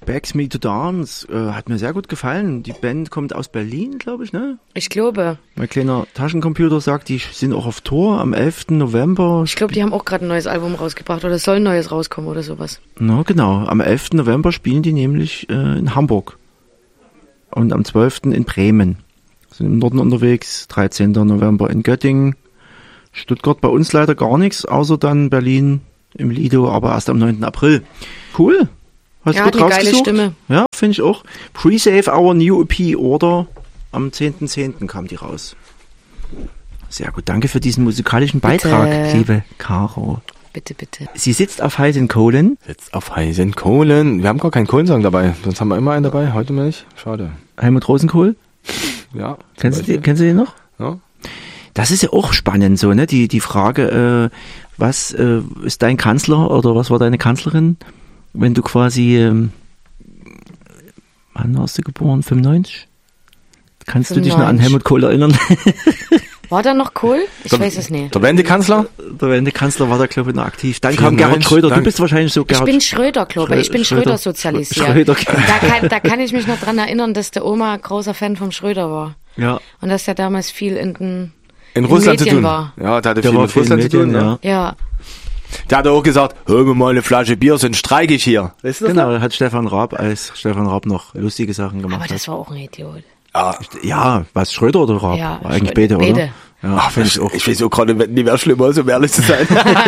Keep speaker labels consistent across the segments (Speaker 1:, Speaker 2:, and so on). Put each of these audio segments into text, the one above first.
Speaker 1: Begs Me to Dance hat mir sehr gut gefallen. Die Band kommt aus Berlin, glaube ich, ne?
Speaker 2: Ich glaube.
Speaker 1: Mein kleiner Taschencomputer sagt, die sind auch auf Tour am 11. November.
Speaker 2: Ich glaube, die haben auch gerade ein neues Album rausgebracht oder es soll ein neues rauskommen oder sowas.
Speaker 1: Na, genau. Am 11. November spielen die nämlich in Hamburg. Und am 12. in Bremen. Sind im Norden unterwegs. 13. November in Göttingen. Stuttgart bei uns leider gar nichts, außer dann Berlin im Lido, aber erst am 9. April. Cool. Hast du gut
Speaker 2: eine geile
Speaker 1: rausgesucht?
Speaker 2: Stimme.
Speaker 1: Ja, finde ich auch. Pre-Save Our New EP Order. Am 10.10. kam die raus. Sehr gut. Danke für diesen musikalischen Beitrag, liebe Caro.
Speaker 2: Bitte, bitte.
Speaker 1: Sie sitzt auf heißen Kohlen.
Speaker 3: Sitzt auf heißen Kohlen. Wir haben gar keinen Kohlensong dabei. Sonst haben wir immer einen dabei. Heute mal nicht. Schade.
Speaker 1: Helmut Rosenkohl.
Speaker 3: Ja.
Speaker 1: Kennst du den noch?
Speaker 3: Ja.
Speaker 1: Das ist ja auch spannend so, ne? Die Frage, was ist dein Kanzler oder was war deine Kanzlerin, wenn du quasi, wann warst du geboren? 95? Kannst 95. Du dich noch an Helmut Kohl erinnern?
Speaker 2: War da noch Kohl? Ich weiß es nicht.
Speaker 3: Der Wendekanzler?
Speaker 1: Der Wendekanzler war da, glaube ich, noch aktiv. Dann kam Gerhard Schröder. Du bist wahrscheinlich so Gerhard.
Speaker 2: Ich bin Schröder, glaube ich. Ich bin Schröder sozialisiert.
Speaker 1: Schröder.
Speaker 2: Da kann ich mich noch dran erinnern, dass der Oma großer Fan vom Schröder war.
Speaker 1: Ja.
Speaker 2: Und dass der damals viel in
Speaker 3: Russland
Speaker 2: Medien
Speaker 3: zu tun
Speaker 2: war.
Speaker 3: Ja, der hatte viel mit Russland zu tun.
Speaker 1: Ja.
Speaker 2: Ja.
Speaker 3: Der hat auch gesagt, hol mir mal eine Flasche Bier, sonst streike ich hier.
Speaker 1: Weißt du genau, hat Stefan Raab, als Stefan Raab noch lustige Sachen gemacht hat.
Speaker 2: Aber das war auch ein Idiot.
Speaker 1: Ja, was, Schröder oder Raab?
Speaker 2: Ja,
Speaker 1: war eigentlich beide, oder?
Speaker 3: Ja, ach, finde ich auch. Ich weiß auch gerade nicht, wer schlimmer ist, um ehrlich zu sein.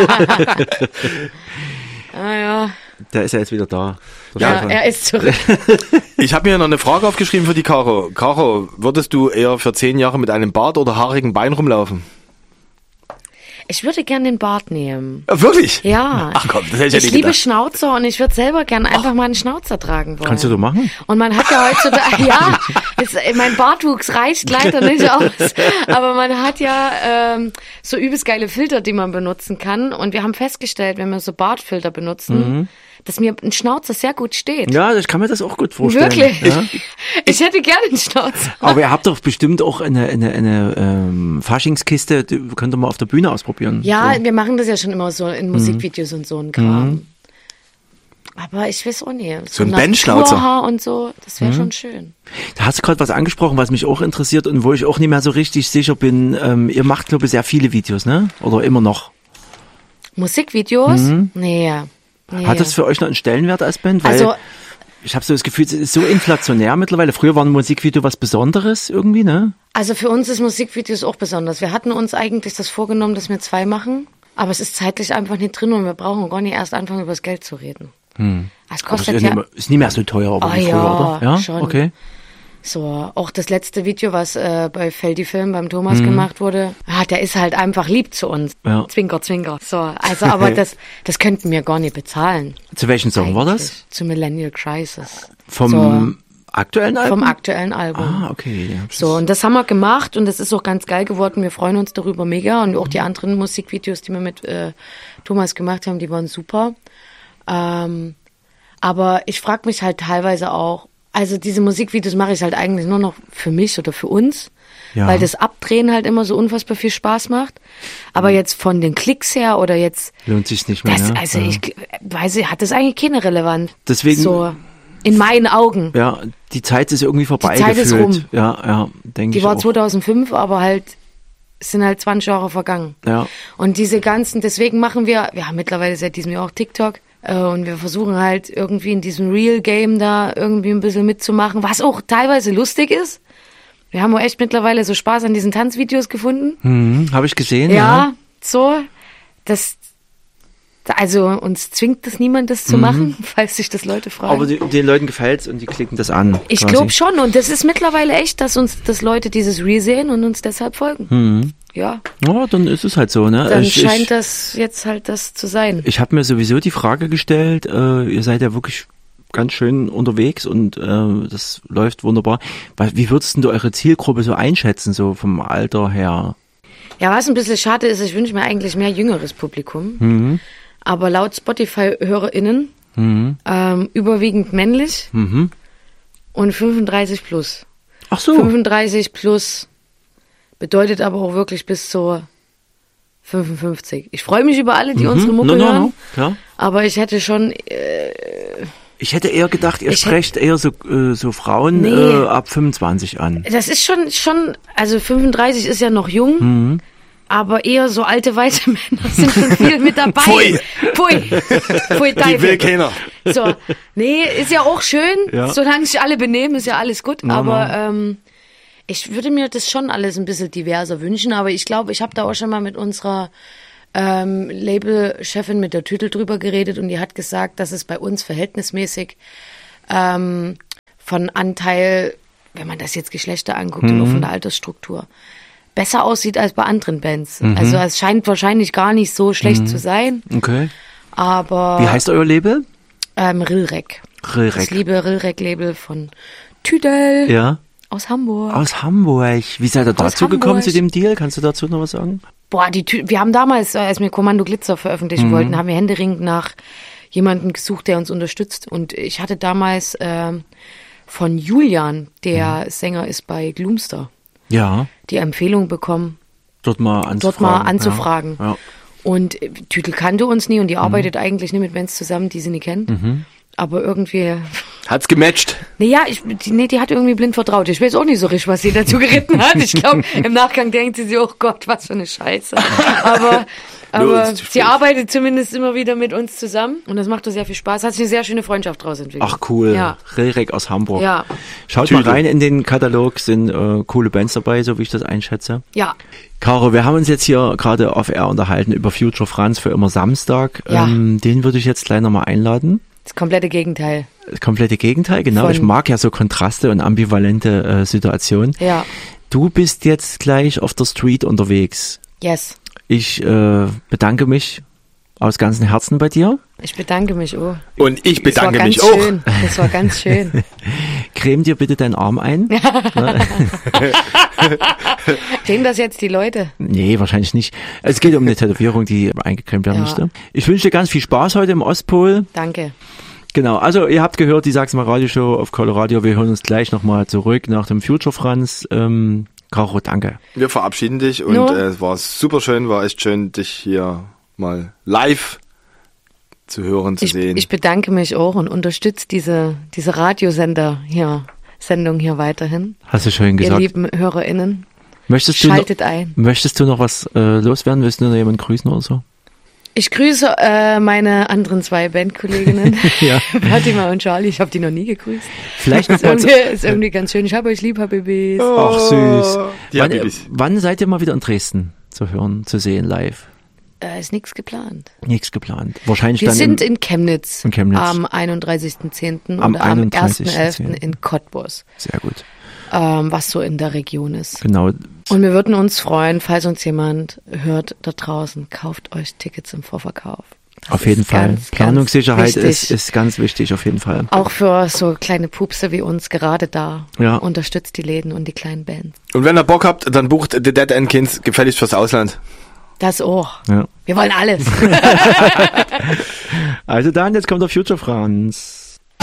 Speaker 2: Ja.
Speaker 1: Der ist ja jetzt wieder da.
Speaker 2: Ja, er ist zurück.
Speaker 3: Ich habe mir noch eine Frage aufgeschrieben für die Caro. Caro, würdest du eher für 10 Jahre mit einem Bart oder haarigen Bein rumlaufen?
Speaker 2: Ich würde gern den Bart nehmen.
Speaker 3: Ja, wirklich?
Speaker 2: Ja.
Speaker 3: Ach komm, das hätte ich ja nicht
Speaker 2: Ich liebe
Speaker 3: gedacht.
Speaker 2: Schnauzer und ich würde selber gern einfach mal einen Schnauzer tragen wollen.
Speaker 1: Kannst du so machen?
Speaker 2: Und man hat ja heutzutage, ja, mein Bartwuchs reicht leider nicht aus, aber man hat ja so übelst geile Filter, die man benutzen kann. Und wir haben festgestellt, wenn wir so Bartfilter benutzen, dass mir ein Schnauzer sehr gut steht.
Speaker 1: Ja, ich kann mir das auch gut vorstellen.
Speaker 2: Wirklich?
Speaker 1: Ja?
Speaker 2: Ich hätte gerne einen Schnauzer.
Speaker 1: Aber ihr habt doch bestimmt auch eine Faschingskiste, die könnt ihr mal auf der Bühne ausprobieren.
Speaker 2: Ja, so. Wir machen das ja schon immer so in Musikvideos und so ein Kram. Aber ich weiß auch nicht.
Speaker 3: So ein Ben-Schnauzer.
Speaker 2: Und so, das wäre schon schön.
Speaker 1: Da hast du gerade was angesprochen, was mich auch interessiert und wo ich auch nicht mehr so richtig sicher bin. Ihr macht, glaube ich, sehr viele Videos, ne? Oder immer noch?
Speaker 2: Musikvideos? Nee.
Speaker 1: Hat das für euch noch einen Stellenwert als Band? Weil
Speaker 2: Also,
Speaker 1: ich habe so das Gefühl, es ist so inflationär mittlerweile. Früher war ein Musikvideo was Besonderes irgendwie, ne?
Speaker 2: Also für uns ist Musikvideos auch besonders. Wir hatten uns eigentlich das vorgenommen, dass wir 2 machen, aber es ist zeitlich einfach nicht drin und wir brauchen gar nicht erst anfangen, über das Geld zu reden. Es kostet
Speaker 1: ist nicht mehr so teuer, aber wie früher, oder? Ja,
Speaker 2: schon.
Speaker 1: Okay.
Speaker 2: So, auch das letzte Video, was bei Feldi Film beim Thomas gemacht wurde, der ist halt einfach lieb zu uns.
Speaker 1: Ja.
Speaker 2: Zwinker, zwinker. So, also, aber das könnten wir gar nicht bezahlen.
Speaker 1: Zu welchem Song war das?
Speaker 2: Zu Millennial Crisis.
Speaker 1: Vom aktuellen Album?
Speaker 2: Vom aktuellen Album.
Speaker 1: Ah, okay. Ja,
Speaker 2: so, und das haben wir gemacht und das ist auch ganz geil geworden. Wir freuen uns darüber mega und auch die anderen Musikvideos, die wir mit Thomas gemacht haben, die waren super. Aber ich frage mich halt teilweise auch, also diese Musikvideos mache ich halt eigentlich nur noch für mich oder für uns, weil das Abdrehen halt immer so unfassbar viel Spaß macht. Aber jetzt von den Klicks her oder jetzt...
Speaker 1: Lohnt sich nicht mehr, ne?
Speaker 2: Also ich weiß, hat das eigentlich keine Relevanz.
Speaker 1: Deswegen...
Speaker 2: So, in meinen Augen.
Speaker 1: Ja, die Zeit ist irgendwie vorbei.
Speaker 2: Die Zeit ist rum.
Speaker 1: Ja, denke ich auch.
Speaker 2: Die war 2005, aber halt... Es sind halt 20 Jahre vergangen.
Speaker 1: Ja.
Speaker 2: Und diese ganzen, deswegen machen wir haben mittlerweile seit diesem Jahr auch TikTok und wir versuchen halt irgendwie in diesem Real-Game da irgendwie ein bisschen mitzumachen, was auch teilweise lustig ist. Wir haben auch echt mittlerweile so Spaß an diesen Tanzvideos gefunden.
Speaker 1: Habe ich gesehen,
Speaker 2: ja. So, also uns zwingt das niemand, das zu machen, falls sich das Leute fragen.
Speaker 1: Aber den Leuten gefällt's und die klicken das an.
Speaker 2: Ich glaube schon und das ist mittlerweile echt, dass Leute dieses Real sehen und uns deshalb folgen. Ja.
Speaker 1: Ja, dann ist es halt so, ne?
Speaker 2: Dann scheint das jetzt halt das zu sein.
Speaker 1: Ich habe mir sowieso die Frage gestellt, ihr seid ja wirklich ganz schön unterwegs und das läuft wunderbar. Wie würdest du eure Zielgruppe so einschätzen, so vom Alter her?
Speaker 2: Ja, was ein bisschen schade ist, ich wünsche mir eigentlich mehr jüngeres Publikum. Aber laut Spotify-HörerInnen überwiegend männlich und 35 plus.
Speaker 1: Ach so.
Speaker 2: 35 plus bedeutet aber auch wirklich bis zu 55. Ich freue mich über alle, die unsere Mucke hören.
Speaker 1: Klar.
Speaker 2: Aber ich hätte schon
Speaker 1: Ich hätte eher gedacht, ihr sprecht eher so Frauen ab 25 an.
Speaker 2: Das ist schon, also 35 ist ja noch jung, aber eher so alte weiße Männer sind schon viel mit dabei. Pfui,
Speaker 3: Die will keiner.
Speaker 2: So, nee, ist ja auch schön, solange sich alle benehmen, ist ja alles gut, aber ich würde mir das schon alles ein bisschen diverser wünschen, aber ich glaube, ich habe da auch schon mal mit unserer Labelchefin mit der Tütel drüber geredet und die hat gesagt, dass es bei uns verhältnismäßig von Anteil, wenn man das jetzt Geschlechter anguckt und auch von der Altersstruktur, besser aussieht als bei anderen Bands. Also es scheint wahrscheinlich gar nicht so schlecht zu sein.
Speaker 1: Okay.
Speaker 2: Aber
Speaker 1: wie heißt euer Label?
Speaker 2: Rilrek. Das liebe Rilrek-Label von Tüdel.
Speaker 1: Ja.
Speaker 2: Aus Hamburg.
Speaker 1: Aus Hamburg. Wie seid ihr dazu gekommen zu dem Deal? Kannst du dazu noch was sagen?
Speaker 2: Boah, wir haben damals, als wir Kommando Glitzer veröffentlichen wollten, haben wir händeringend nach jemandem gesucht, der uns unterstützt. Und ich hatte damals von Julian, der Sänger ist bei Gloomster, die Empfehlung bekommen, dort mal anzufragen. Ja. Und Tütel kannte uns nie und die arbeitet eigentlich nicht mit Bands zusammen, die sie nie kennt. Aber irgendwie...
Speaker 3: Hat's gematcht?
Speaker 2: Naja, die hat irgendwie blind vertraut. Ich weiß auch nicht so richtig, was sie dazu geritten hat. Ich glaube, im Nachgang denkt sie sich, oh Gott, was für eine Scheiße. Aber sie arbeitet zumindest immer wieder mit uns zusammen und das macht uns sehr viel Spaß. Hat sich eine sehr schöne Freundschaft draus entwickelt.
Speaker 1: Ach cool, ja. Rilrek aus Hamburg.
Speaker 2: Ja.
Speaker 1: Schaut mal rein in den Katalog, sind coole Bands dabei, so wie ich das einschätze.
Speaker 2: Ja.
Speaker 1: Caro, wir haben uns jetzt hier gerade off-air unterhalten über Future Franz für immer Samstag.
Speaker 2: Ja.
Speaker 1: Den würde ich jetzt gleich nochmal einladen.
Speaker 2: Das komplette Gegenteil.
Speaker 1: Das komplette Gegenteil, genau. Ich mag ja so Kontraste und ambivalente Situationen.
Speaker 2: Ja.
Speaker 1: Du bist jetzt gleich auf der Street unterwegs.
Speaker 2: Yes.
Speaker 1: Ich bedanke mich aus ganzem Herzen bei dir.
Speaker 2: Ich bedanke mich auch.
Speaker 3: Und ich bedanke mich
Speaker 2: auch.
Speaker 3: Schön.
Speaker 2: Das war ganz schön.
Speaker 1: Creme dir bitte deinen Arm ein.
Speaker 2: Sehen das jetzt die Leute?
Speaker 1: Nee, wahrscheinlich nicht. Es geht um eine Tätowierung, die eingecremt werden musste. Ich wünsche dir ganz viel Spaß heute im Ostpol.
Speaker 2: Danke.
Speaker 1: Genau, also ihr habt gehört, die Sachsen Radioshow auf Coloradio. Wir hören uns gleich nochmal zurück nach dem Future Franz. Caro, danke.
Speaker 3: Wir verabschieden dich und es war super schön, war echt schön, dich hier mal live zu hören, zu sehen. Ich
Speaker 2: bedanke mich auch und unterstütze diese Radiosender hier, Sendung hier weiterhin.
Speaker 1: Hast du schön gesagt.
Speaker 2: Ihr lieben HörerInnen,
Speaker 1: schaltet ein. Möchtest du noch was loswerden? Willst du noch jemanden grüßen oder so?
Speaker 2: Ich grüße meine anderen 2 Bandkolleginnen, Fatima und Charlie. Ich habe die noch nie gegrüßt.
Speaker 1: Vielleicht
Speaker 2: ist irgendwie ganz schön. Ich habe euch lieb, Habibis.
Speaker 1: Ach süß. Wann seid ihr mal wieder in Dresden zu hören, zu sehen live?
Speaker 2: Ist nichts geplant.
Speaker 1: Nichts geplant. Wahrscheinlich
Speaker 2: Wir
Speaker 1: dann
Speaker 2: sind in Chemnitz.
Speaker 1: Am
Speaker 2: 31.10. oder am 1.11. in Cottbus.
Speaker 1: Sehr gut.
Speaker 2: Was so in der Region ist.
Speaker 1: Genau.
Speaker 2: Und wir würden uns freuen, falls uns jemand hört da draußen, kauft euch Tickets im Vorverkauf.
Speaker 1: Auf jeden Fall. Planungssicherheit ist ganz wichtig, auf jeden Fall.
Speaker 2: Auch für so kleine Pupse wie uns gerade da. Ja. Unterstützt die Läden und die kleinen Bands.
Speaker 3: Und wenn ihr Bock habt, dann bucht The Dead End Kids gefälligst fürs Ausland.
Speaker 2: Das auch.
Speaker 1: Ja.
Speaker 2: Wir wollen alles.
Speaker 1: Also dann, jetzt kommt der Future Franz.